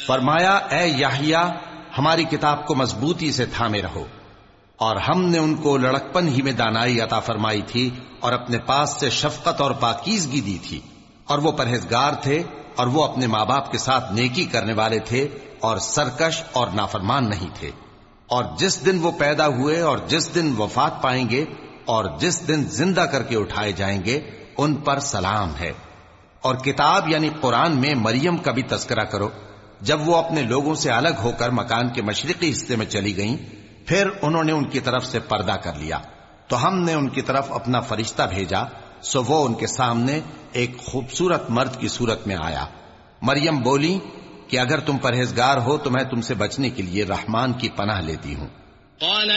फरमाया, ए याहिया, हमारी किताब को मजबूती से थामे रहो। और हमने उनको लड़कपन ही में दानाई अता फरमाई थी और अपने पास से शफकत और पाकीज़गी दी थी, और वो परहेजगार थे और वो अपने माँ बाप के साथ नेकी करने वाले थे और सरकश और नाफरमान नहीं थे। और जिस दिन वो पैदा हुए और जिस दिन वफात पाएंगे और जिस दिन जिंदा करके उठाए जाएंगे, उन पर सलाम है। और किताब यानी कुरान में मरियम का भी तस्करा करो, जब वो अपने लोगों से अलग होकर मकान के मशरिकी हिस्से में चली गईं, फिर उन्होंने उनकी तरफ से पर्दा कर लिया, तो हमने उनकी तरफ अपना फरिश्ता भेजा, सो वो उनके सामने एक खूबसूरत मर्द की सूरत में आया। मरियम बोली कि अगर तुम परहेजगार हो तो मैं तुमसे बचने के लिए रहमान की पनाह लेती हूं।